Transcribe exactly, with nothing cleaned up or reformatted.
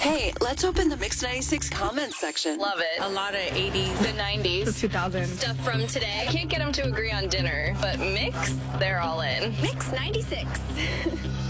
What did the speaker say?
Hey, let's open the Mix ninety-six comments section. Love it. A lot of eighties. The nineties. The two thousands. Stuff from today. I can't get them to agree on dinner, but Mix, they're all in. Mix ninety-six.